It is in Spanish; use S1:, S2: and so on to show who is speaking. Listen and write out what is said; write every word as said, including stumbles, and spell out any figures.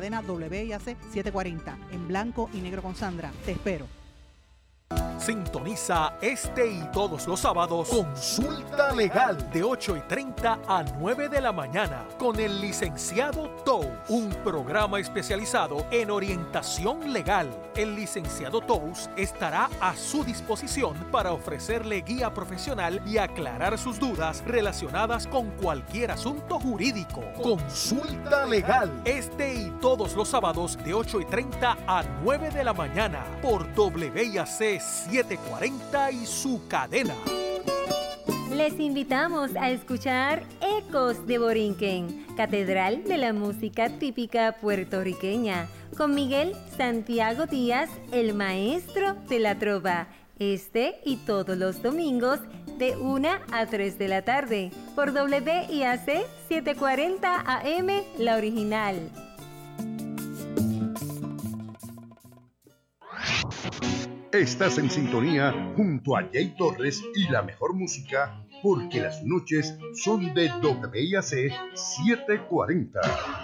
S1: cadena W I A C setecientos cuarenta, en blanco y negro con Sandra. Te espero.
S2: Sintoniza este y todos los sábados Consulta Legal de ocho y treinta a nueve de la mañana con el licenciado Tous, un programa especializado en orientación legal. El licenciado Tous estará a su disposición para ofrecerle guía profesional y aclarar sus dudas relacionadas con cualquier asunto jurídico. Consulta Legal este y todos los sábados de ocho y treinta a nueve de la mañana por W I A C setecientos cuarenta y su cadena.
S3: Les invitamos a escuchar Ecos de Borinquen, Catedral de la Música Típica Puertorriqueña, con Miguel Santiago Díaz, el maestro de la trova, este y todos los domingos de una a tres de la tarde, por W I A C setecientos cuarenta A M, la original.
S4: Estás en sintonía junto a Jay Torres y la mejor música, porque las noches son de W I A C setecientos cuarenta.